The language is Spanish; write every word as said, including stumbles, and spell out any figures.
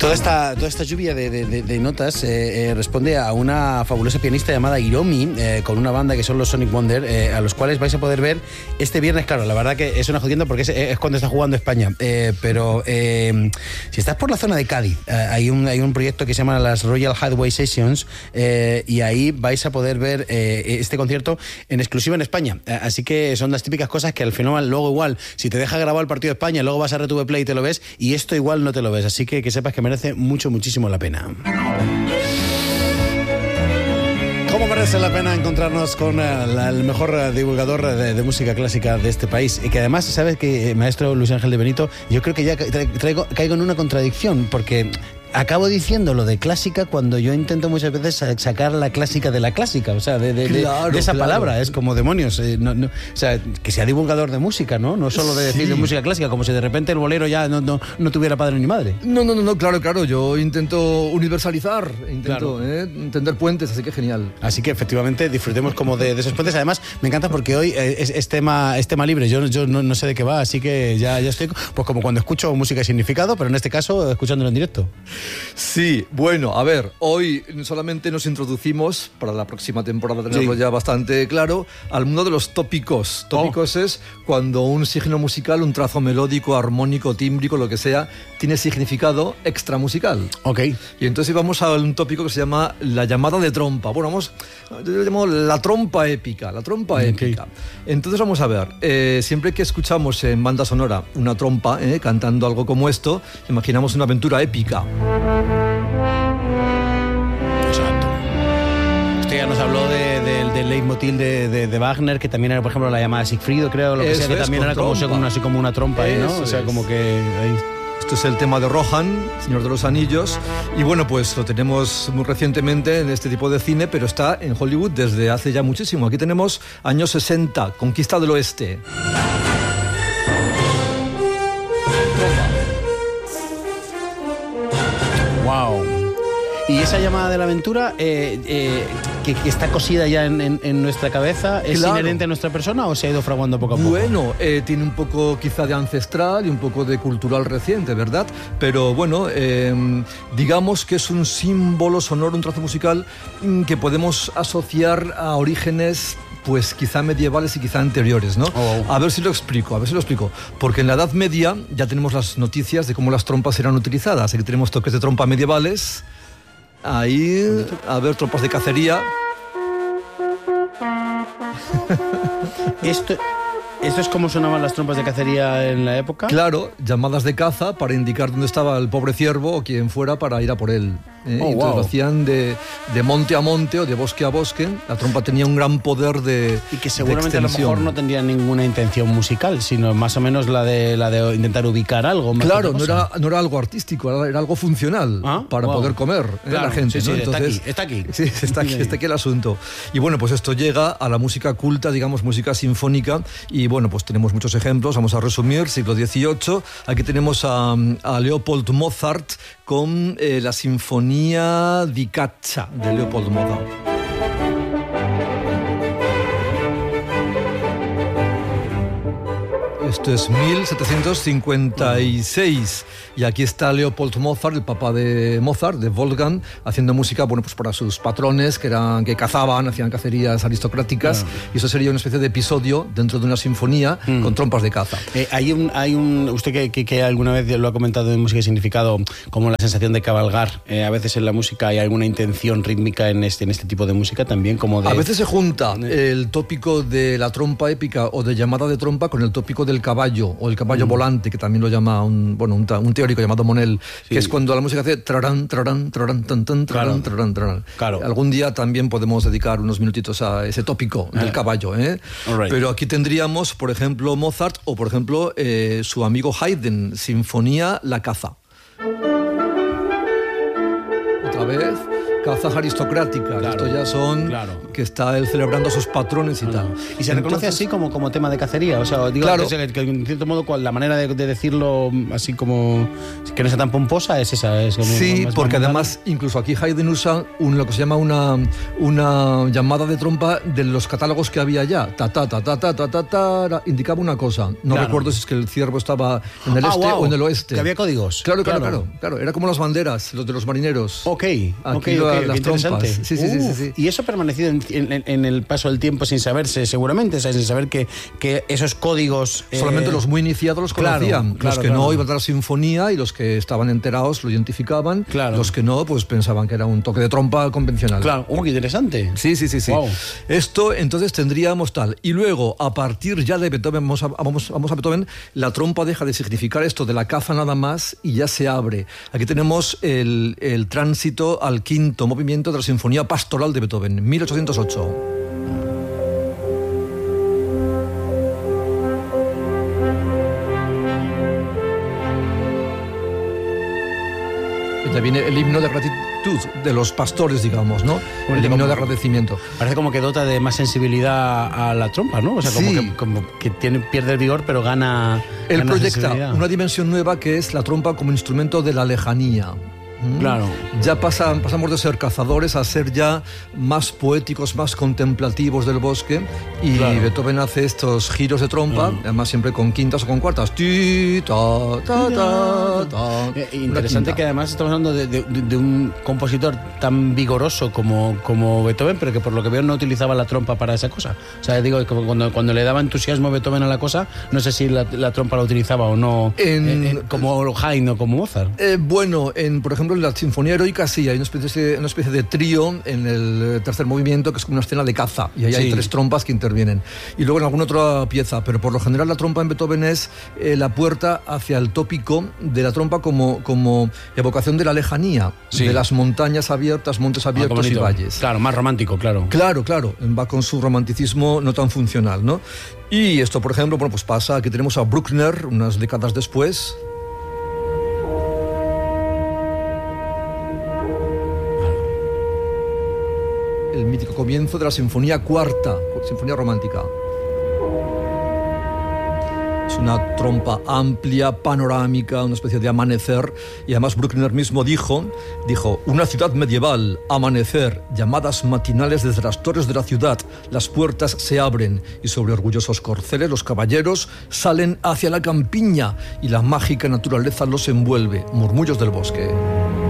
Toda esta, toda esta lluvia de, de, de notas eh, eh, responde a una fabulosa pianista llamada Hiromi, eh, con una banda que son los Sonic Wonder, eh, a los cuales vais a poder ver este viernes. Claro, la verdad que es una jodienda porque es, es cuando está jugando España, eh, pero eh, si estás por la zona de Cádiz, eh, hay, un, hay un proyecto que se llama las Royal Highway Sessions, eh, y ahí vais a poder ver eh, este concierto en exclusiva en España. Eh, así que son las típicas cosas que al final luego igual, si te deja grabar el partido de España, luego vas a R T V Play y te lo ves, y esto igual no te lo ves. Así que que sepas que merece mucho, muchísimo la pena. ¿Cómo merece la pena encontrarnos con uh, la, el mejor uh, divulgador de, de música clásica de este país? Y que además, ¿sabes qué, maestro Luis Ángel de Benito? Yo creo que ya traigo, caigo en una contradicción, porque acabo diciendo lo de clásica cuando yo intento muchas veces sacar la clásica de la clásica, o sea, de, de, claro, de, de esa claro. palabra. Es como demonios, eh, no, no, o sea, que sea divulgador de música, ¿no? No solo de decir sí. de música clásica, como si de repente el bolero ya no, no, no tuviera padre ni madre. No, no, no, no, claro, claro, yo intento universalizar, intento claro. eh, entender puentes, así que genial. Así que efectivamente disfrutemos como de, de esos puentes. Además, me encanta porque hoy es, es, tema, es tema libre, yo, yo no, no sé de qué va, así que ya, ya estoy, pues como cuando escucho música y significado, pero en este caso escuchándolo en directo. Sí, bueno, a ver, hoy solamente nos introducimos, para la próxima temporada tenerlo sí. ya bastante claro, al mundo de los tópicos. Tópicos oh. es cuando un signo musical, un trazo melódico, armónico, tímbrico, lo que sea, tiene significado extramusical. Ok. Y entonces vamos a un tópico que se llama la llamada de trompa. Bueno, vamos, yo lo llamo la trompa épica, la trompa okay. épica. Entonces vamos a ver, eh, siempre que escuchamos en banda sonora una trompa eh, cantando algo como esto, imaginamos una aventura épica. Exacto. Usted ya nos habló de, de, del leitmotiv de, de, de Wagner, que también era, por ejemplo, la llamada Siegfried, creo, lo que Eso sea, que es, también era como, como, una, así como una trompa ahí, ¿no? O sea, es. como que ahí. Esto es el tema de Rohan, Señor de los Anillos, y bueno, pues lo tenemos muy recientemente en este tipo de cine, pero está en Hollywood desde hace ya muchísimo. Aquí tenemos años sesenta, Conquista del Oeste. Wow. Y esa llamada de la aventura, eh, eh, que, que está cosida ya en, en, en nuestra cabeza, ¿es claro. inherente a nuestra persona o se ha ido fraguando poco a poco? Bueno, eh, tiene un poco quizá de ancestral y un poco de cultural reciente, ¿verdad? Pero bueno, eh, digamos que es un símbolo sonoro, un trazo musical que podemos asociar a orígenes pues quizá medievales y quizá anteriores, ¿no? Oh. A ver si lo explico, a ver si lo explico. Porque en la Edad Media ya tenemos las noticias de cómo las trompas eran utilizadas. Aquí tenemos toques de trompa medievales. Ahí, a ver, trompas de cacería. Esto... ¿Esto es como sonaban las trompas de cacería en la época? Claro, llamadas de caza para indicar dónde estaba el pobre ciervo o quien fuera para ir a por él. ¿eh? Oh, Entonces wow. lo hacían de, de monte a monte o de bosque a bosque. La trompa tenía un gran poder de Y que seguramente a lo mejor no tendría ninguna intención musical, sino más o menos la de, la de intentar ubicar algo. Más claro, no era, no era algo artístico, era, era algo funcional ¿Ah? para wow. poder comer ¿eh? claro, la gente. Sí, ¿no? sí, Entonces, está aquí, está aquí. Sí, está aquí, está aquí el asunto. Y bueno, pues esto llega a la música culta, digamos, música sinfónica, y bueno, pues tenemos muchos ejemplos, vamos a resumir, siglo dieciocho, aquí tenemos a, a Leopold Mozart con eh, la Sinfonía di Caccia de Leopold Mozart. Esto es mil setecientos cincuenta y seis y aquí está Leopold Mozart, el papá de Mozart, de Wolfgang, haciendo música, bueno, pues para sus patrones que eran que cazaban, hacían cacerías aristocráticas, ah. y eso sería una especie de episodio dentro de una sinfonía mm. con trompas de caza. Eh, hay un, hay un, usted que, que, que alguna vez lo ha comentado en música y significado, como la sensación de cabalgar, eh, a veces en la música hay alguna intención rítmica en este, en este tipo de música también, como de... A veces se junta el tópico de la trompa épica o de llamada de trompa con el tópico del caballo o el caballo mm. volante, que también lo llama un, bueno, un, un teórico llamado Monel, sí. que es cuando la música hace trarán, trarán, trarán, tan, tan, trarán, claro. trarán, trarán. Claro. Algún día también podemos dedicar unos minutitos a ese tópico ah. del caballo, ¿eh? Right. Pero aquí tendríamos, por ejemplo, Mozart o, por ejemplo, eh, su amigo Haydn, Sinfonía La Caza. Otra vez, cazas aristocráticas. Claro, Esto ya son claro. que está él celebrando a sus patrones y Claro. tal. Y se reconoce Entonces, así como, como tema de cacería. O sea, digo Claro. que, que en cierto modo cual- la manera de, de decirlo así como que no sea tan pomposa es esa. Es como Sí, más- porque más además incluso aquí Haydn usa un, lo que se llama una, una llamada de trompa de los catálogos que había ya. Ta ta ta ta ta ta ta, ta indicaba una cosa. No Claro. recuerdo si es que el ciervo estaba en el Ah, este wow. o en el oeste. Que había códigos. Claro, claro, Claro. claro, claro. Era como las banderas, los de los marineros. Ok, Aquí ok, lo- ok, las qué trompas. interesante. Sí, sí, sí, sí, Uf, sí. Y eso ha permanecido en, en- en el paso del tiempo sin saberse, seguramente, o sea, sin saber que, que esos códigos... eh, Solamente los muy iniciados los claro, conocían. claro, los que claro. no iban a la sinfonía y los que estaban enterados lo identificaban. Claro. Los que no, pues pensaban que era un toque de trompa convencional. Claro, oh, qué interesante. Sí, sí, sí, sí. Wow. Esto entonces tendríamos tal. Y luego, a partir ya de Beethoven, vamos a, vamos, vamos a Beethoven, la trompa deja de significar esto de la caza nada más y ya se abre. Aquí tenemos el, el tránsito al quinto movimiento de la Sinfonía Pastoral de Beethoven, mil ochocientos ocho. Ya viene el himno de gratitud de los pastores, digamos, ¿no? El himno de agradecimiento. Parece como que dota de más sensibilidad a la trompa, ¿no? O sea, como, Sí. que, como que tiene, pierde el vigor, pero gana. Él gana proyecta sensibilidad. una dimensión nueva que es la trompa como instrumento de la lejanía. ¿Mm? Claro. Ya pasa- pasamos de ser cazadores a ser ya más poéticos, más contemplativos del bosque. Y Claro. Beethoven hace estos giros de trompa, Mm. además siempre con quintas o con cuartas. Ti, ta, ta, ta, ta. Eh, Una interesante quinta. que además estamos hablando de, de- de un compositor tan vigoroso como, como Beethoven, pero que por lo que veo no utilizaba la trompa para esa cosa. O sea, digo, como cuando, cuando le daba entusiasmo Beethoven a la cosa, no sé si la, la trompa la utilizaba o no, En- eh, eh, como Haydn o como Mozart. Eh, bueno, en, por ejemplo, en la Sinfonía Heroica sí, hay una especie, una especie de trío en el tercer movimiento que es como una escena de caza y ahí Sí. hay tres trompas que intervienen. Y luego en alguna otra pieza, pero por lo general la trompa en Beethoven es eh, la puerta hacia el tópico de la trompa como, como evocación de la lejanía, Sí. de las montañas abiertas, montes Ah, qué abiertos y bonito. valles. Claro, más romántico, claro. Claro, claro, va con su romanticismo no tan funcional, ¿no? Y esto, por ejemplo, bueno, pues pasa, aquí tenemos a Bruckner unas décadas después. El mítico comienzo de la Sinfonía Cuarta, Sinfonía Romántica. Es una trompa amplia, panorámica, una especie de amanecer. Y además Bruckner mismo dijo, dijo, una ciudad medieval, amanecer, llamadas matinales desde las torres de la ciudad, las puertas se abren y sobre orgullosos corceles los caballeros salen hacia la campiña y la mágica naturaleza los envuelve, murmullos del bosque.